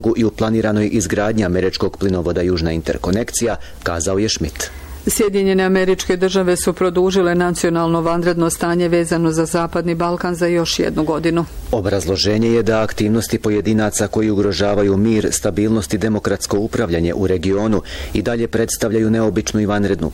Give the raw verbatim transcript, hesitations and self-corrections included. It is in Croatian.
i u planiranoj izgradnji američkog plinovoda Južna interkonekcija, kazao je Schmidt. Sjedinjene Američke Države su produžile nacionalno vanredno stanje vezano za Zapadni Balkan za još jednu godinu. Obrazloženje je da aktivnosti pojedinaca koji ugrožavaju mir, stabilnost i demokratsko upravljanje u regionu i dalje predstavljaju neobičnu i vanrednu